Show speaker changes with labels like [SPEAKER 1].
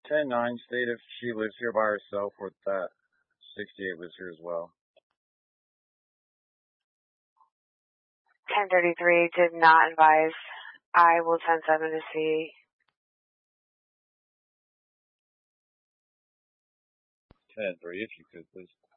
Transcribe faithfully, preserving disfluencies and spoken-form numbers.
[SPEAKER 1] ten nine state if she lives here by herself or if that sixty-eight lives here as well.
[SPEAKER 2] ten thirty-three did not advise. I will ten seven to see.
[SPEAKER 1] ten three if you could, please.